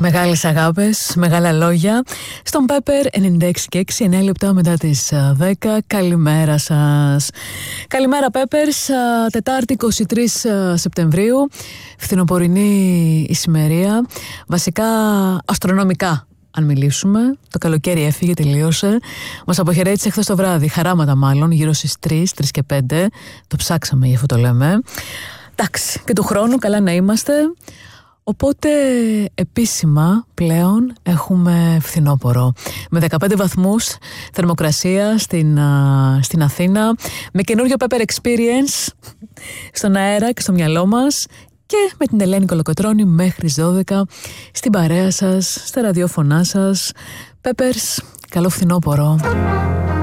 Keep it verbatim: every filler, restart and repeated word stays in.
Μεγάλες αγάπες, μεγάλα λόγια. Στον Pepper ενενήντα έξι και έξι, εννέα λεπτά μετά τις δέκα. Καλημέρα σας. Καλημέρα Peppers, Τετάρτη εικοστή τρίτη Σεπτεμβρίου. Φθινοπορεινή ησημερία. Βασικά αστρονομικά, αν μιλήσουμε. Το καλοκαίρι έφυγε, τελείωσε. Μας αποχαιρέτησε χθες το βράδυ, χαράματα μάλλον, γύρω στις τρεις, τρεις και πέντε. Το ψάξαμε, γι' αυτό το λέμε. Εντάξει, και του χρόνου καλά να είμαστε. Οπότε επίσημα πλέον έχουμε φθινόπωρο με δεκαπέντε βαθμούς θερμοκρασία στην, α, στην Αθήνα, με καινούριο Pepper Experience στον αέρα και στο μυαλό μας, και με την Ελένη Κολοκοτρώνη μέχρι τις δώδεκα στην παρέα σας, στα ραδιόφωνά σας. Peppers, καλό φθινόπωρο.